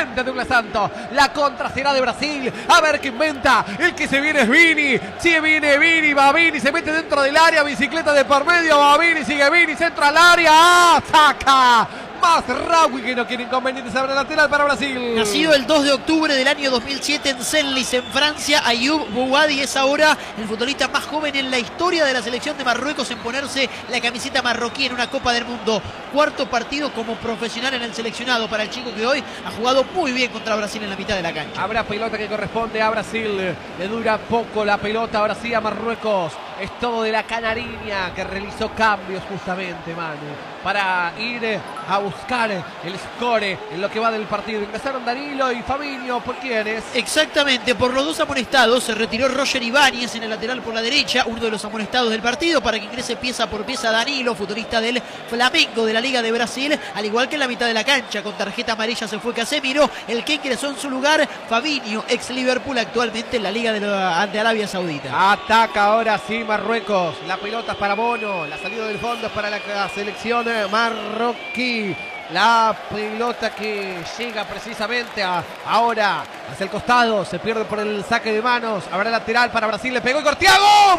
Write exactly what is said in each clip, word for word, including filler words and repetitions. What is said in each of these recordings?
finalmente Douglas Santos. La contra será de Brasil. A ver qué inventa. El que se viene es Vini. Sigue viene Vini. Va Vini. Se mete dentro del área. Bicicleta de por medio. Va Vini. Sigue Vini. Centro al área. ¡Ah! Saca. Mazraoui, que no quiere inconvenientes, abre lateral para Brasil. Nacido el dos de octubre del año dos mil siete en Senlis, en Francia, Ayoub Bouadi es ahora el futbolista más joven en la historia de la selección de Marruecos en ponerse la camiseta marroquí en una Copa del Mundo. Cuarto partido como profesional en el seleccionado para el chico que hoy ha jugado muy bien contra Brasil en la mitad de la cancha. Habrá pelota que corresponde a Brasil. Le dura poco la pelota ahora sí a Marruecos. Es todo de la canariña que realizó cambios justamente, Manu, para ir a buscar el score en lo que va del partido. Ingresaron Danilo y Fabinho. ¿Por quiénes? Exactamente, por los dos amonestados. Se retiró Roger Ibáñez en el lateral por la derecha, uno de los amonestados del partido, para que ingrese pieza por pieza Danilo, futbolista del Flamengo de la Liga de Brasil, al igual que en la mitad de la cancha. Con tarjeta amarilla se fue Casemiro. El que ingresó en su lugar, Fabinho, ex Liverpool, actualmente en la Liga de, la, de Arabia Saudita. Ataca ahora sí Marruecos. La pelota es para Bono. La salida del fondo es para la selección marroquí. La pelota que llega precisamente a, ahora hacia el costado. Se pierde por el saque de manos. Habrá lateral para Brasil. Le pegó y Cortiago.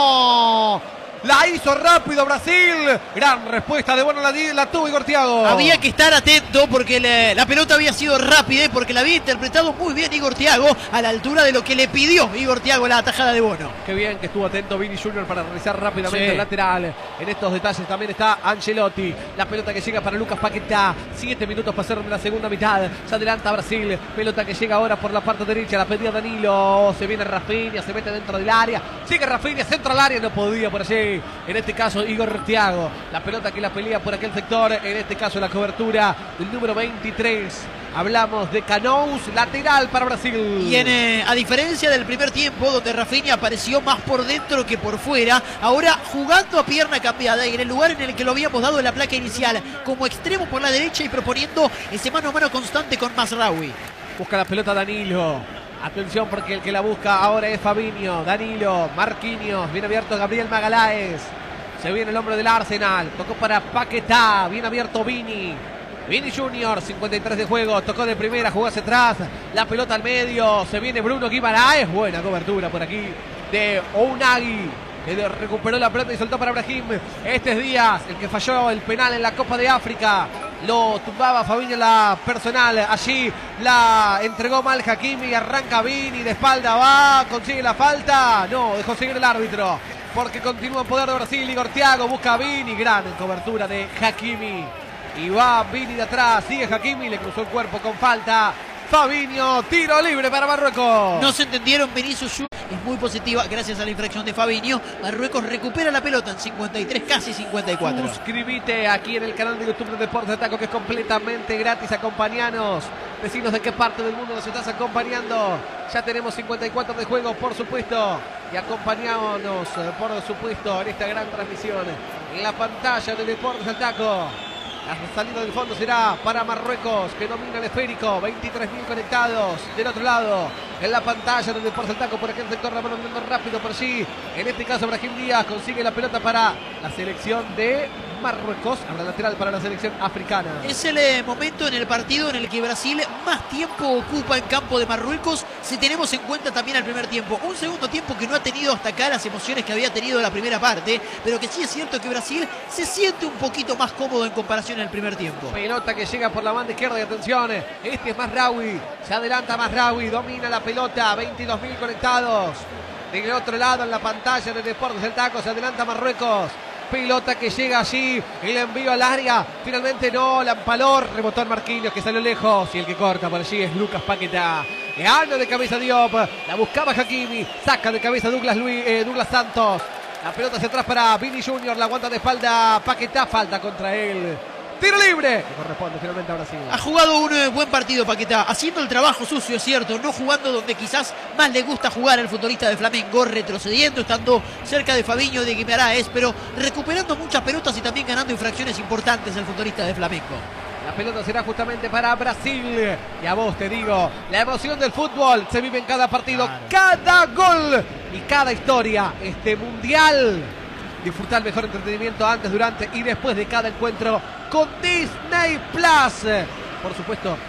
Bono. La hizo rápido Brasil. Gran respuesta de Bono. La, la tuvo Igor Thiago. Había que estar atento porque la, la pelota había sido rápida y porque la había interpretado muy bien Igor Thiago, a la altura de lo que le pidió Igor Thiago la atajada de Bono. Qué bien que estuvo atento Vini Junior para realizar rápidamente sí. el lateral. En estos detalles también está Ancelotti. La pelota que llega para Lucas Paquetá. Siete minutos pasaron de la segunda mitad. Se adelanta Brasil. Pelota que llega ahora por la parte derecha. La pedía Danilo. Se viene Rafinha. Se mete dentro del área. Sigue Rafinha. Centro al área. No podía por allí. En este caso Igor Thiago. La pelota que la pelea por aquel sector. En este caso la cobertura del número veintitrés. Hablamos de Canous, lateral para Brasil. Y en, eh, a diferencia del primer tiempo, donde Rafinha apareció más por dentro que por fuera, ahora jugando a pierna cambiada y en el lugar en el que lo habíamos dado en la placa inicial, como extremo por la derecha y proponiendo ese mano a mano constante con Mazraoui. Busca la pelota Danilo. Atención porque el que la busca ahora es Fabinho. Danilo, Marquinhos, bien abierto Gabriel Magaláes. Se viene el hombre del Arsenal. Tocó para Paquetá, bien abierto Vini. Vini Junior, cincuenta y tres de juego. Tocó de primera, jugó hacia atrás. La pelota al medio. Se viene Bruno Guimaraes. Buena cobertura por aquí de Unagi, que recuperó la pelota y soltó para Brahim. Este es Díaz, el que falló el penal en la Copa de África. Lo tumbaba Fabinho en la personal. Allí la entregó mal Hakimi y arranca Vini de espalda. Va, consigue la falta. No, dejó seguir el árbitro. Porque continúa en poder de Brasil. Igor Thiago busca a Vini. Gran cobertura de Hakimi. Y va Vini de atrás. Sigue Hakimi. Le cruzó el cuerpo con falta. Fabinho, tiro libre para Marruecos. No se entendieron. Vinicius Junior es muy positiva gracias a la infracción de Fabinho. Marruecos recupera la pelota en cincuenta y tres, casi cincuenta y cuatro. Suscríbete aquí en el canal de YouTube de Deportes de Taco, que es completamente gratis. Acompañanos. Decinos de qué parte del mundo nos estás acompañando. Ya tenemos cincuenta y cuatro de juego, por supuesto. Y acompañámonos, por supuesto, en esta gran transmisión. En la pantalla de Deportes del Taco. La salida del fondo será para Marruecos, que domina el esférico. veintitrés mil conectados del otro lado. En la pantalla del Deportes del Taco, por aquel sector, la mano andando rápido por allí. En este caso, Brahim Díaz consigue la pelota para la selección de Marruecos. Habrá lateral para la selección africana. Es el eh, momento en el partido en el que Brasil más tiempo ocupa en campo de Marruecos, si tenemos en cuenta también el primer tiempo. Un segundo tiempo que no ha tenido hasta acá las emociones que había tenido la primera parte, pero que sí es cierto que Brasil se siente un poquito más cómodo en comparación al primer tiempo. Pelota que llega por la banda izquierda y atención, este es Mazraoui. Se adelanta Mazraoui, domina la pelota, veintidós mil conectados. Del otro lado en la pantalla de Deportes del Taco se adelanta Marruecos. Pelota que llega allí, el envío al área, finalmente no, la empaló, rebotó en Marquinhos que salió lejos y el que corta por allí es Lucas Paquetá. Gana de cabeza Diop, la buscaba Hakimi, saca de cabeza Douglas, Luis, eh, Douglas Santos. La pelota hacia atrás para Vini Junior, la aguanta de espalda Paquetá, falta contra él. Tiro libre, que corresponde finalmente a Brasil. Ha jugado un eh, buen partido Paquetá, haciendo el trabajo sucio, es cierto, no jugando donde quizás más le gusta jugar al futbolista de Flamengo, retrocediendo, estando cerca de Fabinho, de Guimaraes, pero recuperando muchas pelotas y también ganando infracciones importantes el futbolista de Flamengo. La pelota será justamente para Brasil. Y a vos te digo, la emoción del fútbol se vive en cada partido, claro, cada gol y cada historia. Este mundial, disfrutar el mejor entretenimiento antes, durante y después de cada encuentro con Disney Plus. Por supuesto,